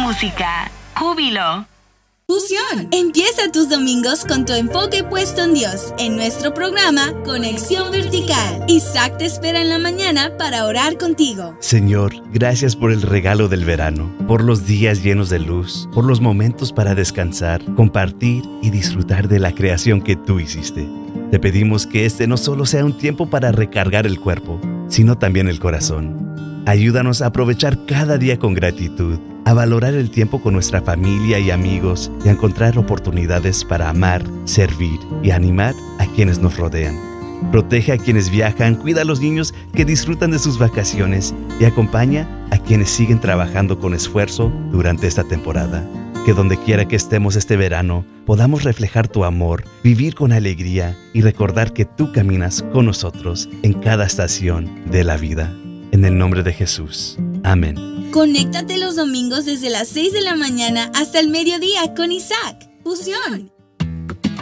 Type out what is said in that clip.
música, júbilo. Fusión. Empieza tus domingos con tu enfoque puesto en Dios. En nuestro programa Conexión Vertical, Isaac te espera en la mañana para orar contigo. Señor, gracias por el regalo del verano, por los días llenos de luz, por los momentos para descansar, compartir y disfrutar de la creación que tú hiciste. Te pedimos que este no solo sea un tiempo para recargar el cuerpo, sino también el corazón. Ayúdanos a aprovechar cada día con gratitud, a valorar el tiempo con nuestra familia y amigos y a encontrar oportunidades para amar, servir y animar a quienes nos rodean. Protege a quienes viajan, cuida a los niños que disfrutan de sus vacaciones y acompaña a quienes siguen trabajando con esfuerzo durante esta temporada. Que donde quiera que estemos este verano, podamos reflejar tu amor, vivir con alegría y recordar que tú caminas con nosotros en cada estación de la vida. En el nombre de Jesús. Amén. Conéctate los domingos desde las 6 de la mañana hasta el mediodía con Isaac. Fusión.